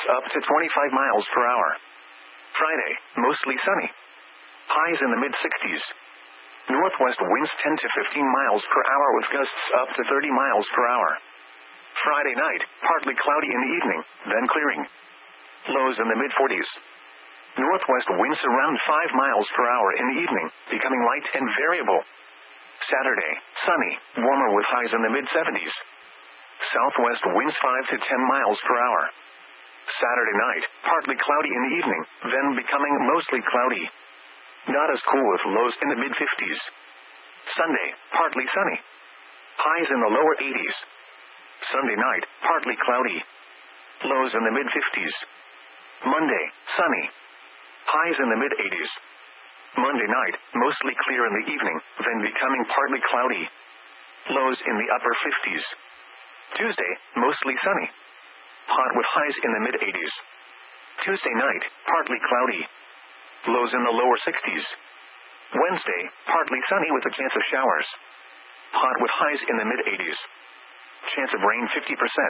up to 25 miles per hour. Friday, mostly sunny. Highs in the mid-60s. Northwest winds 10 to 15 miles per hour with gusts up to 30 miles per hour. Friday night, partly cloudy in the evening, then clearing. Lows in the mid-40s. Northwest winds around 5 miles per hour in the evening, becoming light and variable. Saturday, sunny, warmer with highs in the mid-70s. Southwest winds 5 to 10 miles per hour. Saturday night, partly cloudy in the evening, then becoming mostly cloudy. Not as cool with lows in the mid-50s. Sunday, partly sunny. Highs in the lower 80s. Sunday night, partly cloudy. Lows in the mid-50s. Monday, sunny. Highs in the mid-80s. Monday night, mostly clear in the evening, then becoming partly cloudy. Lows in the upper 50s. Tuesday, mostly sunny. Hot with highs in the mid-80s. Tuesday night, partly cloudy. Lows in the lower 60s. Wednesday, partly sunny with a chance of showers. Hot with highs in the mid-80s. Chance of rain 50%.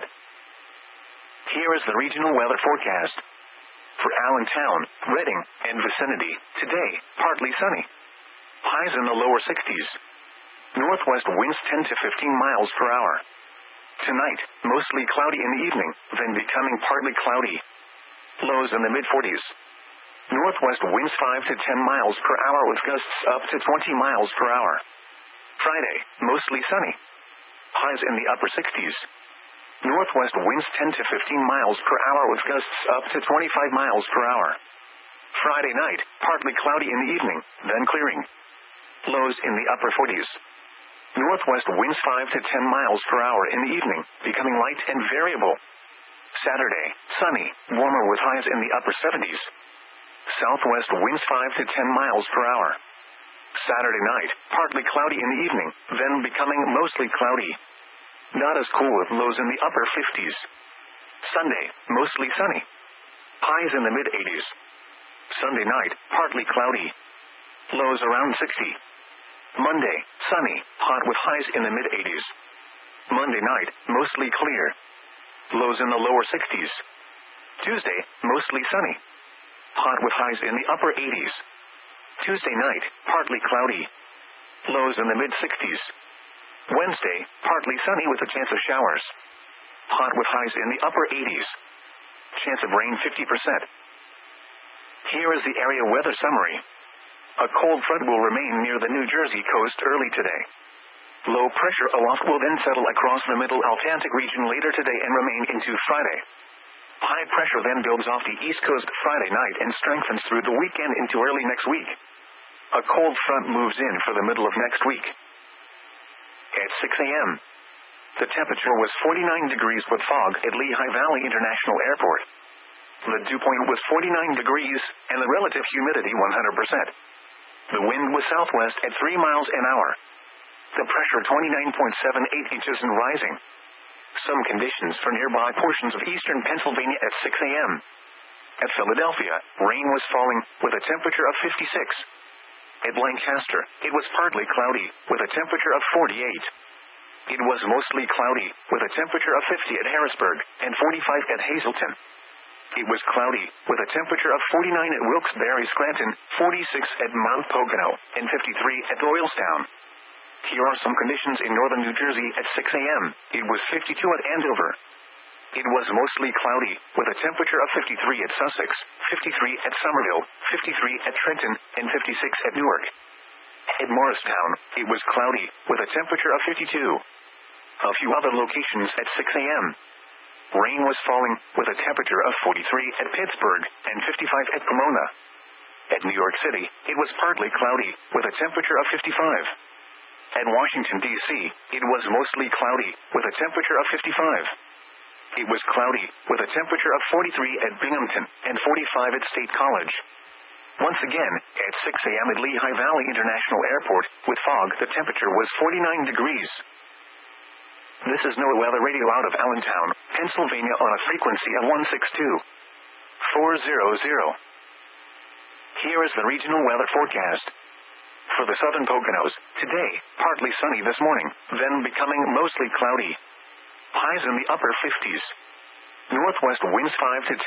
Here is the regional weather forecast. For Allentown, Reading, and vicinity, today, partly sunny. Highs in the lower 60s. Northwest winds 10 to 15 miles per hour. Tonight, mostly cloudy in the evening, then becoming partly cloudy. Lows in the mid-40s. Northwest winds 5 to 10 miles per hour with gusts up to 20 miles per hour. Friday, mostly sunny. Highs in the upper 60s. Northwest winds 10 to 15 miles per hour with gusts up to 25 miles per hour. Friday night, partly cloudy in the evening, then clearing. Lows in the upper 40s. Northwest winds 5 to 10 miles per hour in the evening, becoming light and variable. Saturday, sunny, warmer with highs in the upper 70s. Southwest winds 5 to 10 miles per hour. Saturday night, partly cloudy in the evening, then becoming mostly cloudy. Not as cool with lows in the upper 50s. Sunday, mostly sunny. Highs in the mid-80s. Sunday night, partly cloudy. Lows around 60. Monday, sunny, hot with highs in the mid-80s. Monday night, mostly clear. Lows in the lower 60s. Tuesday, mostly sunny. Hot with highs in the upper 80s. Tuesday night, partly cloudy. Lows in the mid-60s. Wednesday, partly sunny with a chance of showers. Hot with highs in the upper 80s. Chance of rain 50%. Here is the area weather summary. A cold front will remain near the New Jersey coast early today. Low pressure aloft will then settle across the middle Atlantic region later today and remain into Friday. High pressure then builds off the East Coast Friday night and strengthens through the weekend into early next week. A cold front moves in for the middle of next week. At 6 a.m., the temperature was 49 degrees with fog at Lehigh Valley International Airport. The dew point was 49 degrees, and the relative humidity 100%. The wind was southwest at 3 miles an hour. The pressure 29.78 inches and rising. Some conditions for nearby portions of eastern Pennsylvania at 6 a.m. At Philadelphia, rain was falling, with a temperature of 56. At Lancaster, it was partly cloudy, with a temperature of 48. It was mostly cloudy, with a temperature of 50 at Harrisburg, and 45 at Hazleton. It was cloudy, with a temperature of 49 at Wilkes-Barre Scranton, 46 at Mount Pocono, and 53 at Doylestown. Here are some conditions in northern New Jersey at 6 a.m. It was 52 at Andover. It was mostly cloudy, with a temperature of 53 at Sussex, 53 at Somerville, 53 at Trenton, and 56 at Newark. At Morristown, it was cloudy, with a temperature of 52. A few other locations at 6 a.m. Rain was falling, with a temperature of 43 at Pittsburgh, and 55 at Pomona. At New York City, it was partly cloudy, with a temperature of 55. At Washington, D.C., it was mostly cloudy, with a temperature of 55. It was cloudy, with a temperature of 43 at Binghamton, and 45 at State College. Once again, at 6 a.m. at Lehigh Valley International Airport, with fog, the temperature was 49 degrees. This is NOAA Weather Radio out of Allentown, Pennsylvania on a frequency of 162.400. Here is the regional weather forecast. For the southern Poconos, today, partly sunny this morning, then becoming mostly cloudy. Highs in the upper 50s. Northwest winds 5 to 10